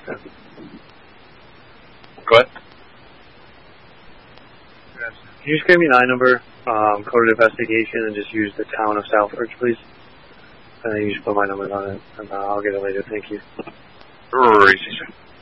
Okay. Go ahead. Can you just give me an I number, code of investigation, and just use the town of Southbridge, please? And then you just put my numbers on it, and I'll get it later. Thank you. Crazy.